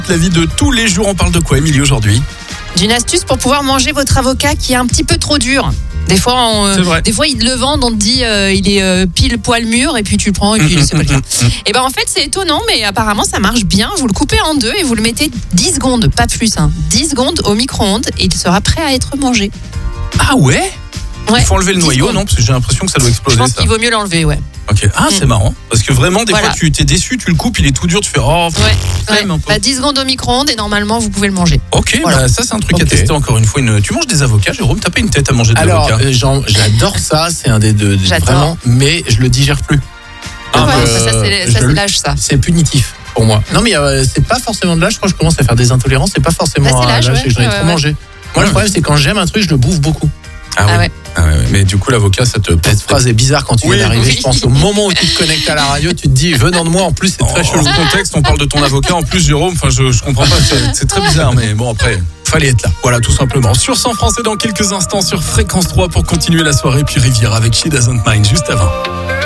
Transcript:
La vie de tous les jours, on parle de quoi, Émilie, aujourd'hui? D'une astuce pour pouvoir manger votre avocat qui est un petit peu trop dur. Des fois, ils te le vendent, on te dit il est pile poil mûr et puis tu le prends et puis c'est pas le cas. Et ben en fait c'est étonnant mais apparemment ça marche bien. Vous le coupez en deux et vous le mettez 10 secondes, pas plus, 10 secondes au micro-ondes et il sera prêt à être mangé. Ah ouais? Il faut enlever le noyau, secondes. non? Parce que j'ai l'impression que ça doit exploser. Je pense qu'il vaut mieux l'enlever, ouais. Ok. Ah, c'est marrant. Parce que vraiment, des fois, tu t'es déçu, tu le coupes, il est tout dur, tu fais flemme un peu. 10 secondes au micro-ondes et normalement vous pouvez le manger. Ok, ça c'est un truc à tester encore une fois. Tu manges des avocats, Jérôme? T'as pas une tête à manger de l'avocat? Alors, j'adore ça, c'est un des deux. Vraiment, mais je le digère plus. Ça c'est l'âge, ça. C'est punitif pour moi. Non, mais c'est pas forcément de l'âge. Je crois que je commence à faire des intolérances. C'est pas forcément l'âge et j'en ai trop mangé. Moi, le problème, c'est quand j'aime un truc, je le bouffe beaucoup. Ah ouais. Mais du coup, l'avocat, ça te pèse. Cette phrase est bizarre quand tu viens d'arriver. Je pense au moment où tu te connectes à la radio, tu te dis venant de moi. En plus, c'est très chelou. Dans le contexte, on parle de ton avocat. En plus, Jérôme, je comprends pas. C'est très bizarre, mais bon, après, fallait être là. Voilà, tout simplement. Sur 100 Français dans quelques instants sur Fréquence 3 pour continuer la soirée. Puis Rivière avec She Doesn't Mind juste avant.